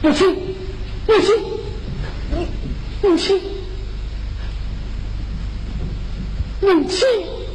母亲，母亲，母亲，母亲，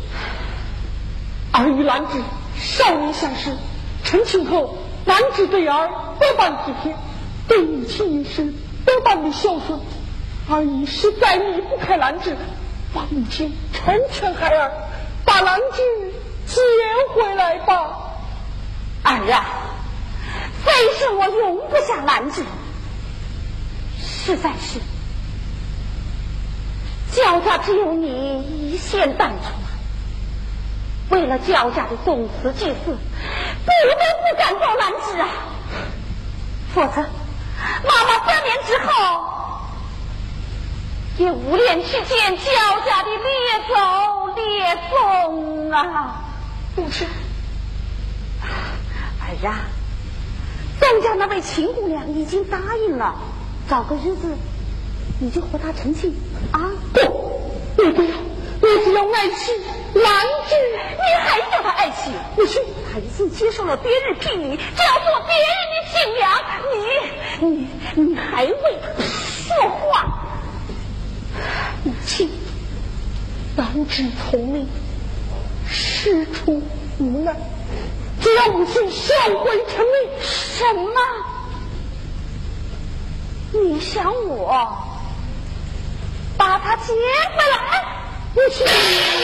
儿与兰芝少年相识，成亲后，兰芝对儿多半体贴，对母亲也是多半的孝顺。儿已实在离不开兰芝，望母亲成全孩儿，把兰芝接回来吧。 儿啊，非是我容不下兰芝，实在是焦家只有你一线淡出来，为了焦家的宗祠祭祀，不得不赶走兰芝啊！否则妈妈3年之后也无脸去见焦家的列祖列宗啊！ 母亲， 儿啊，东家那位秦姑娘已经答应了，找个日子你就和她成亲啊！ 不，我不要，我只要爱妻兰芝。 你还叫她爱妻？ 母亲， 她已经接受了别人聘礼，就要做别人的新娘，你还为她说话？ 母亲，兰芝聪明，事出无奈，只要母亲孝悔成命。 什么？你想我把她接回来？ 母亲。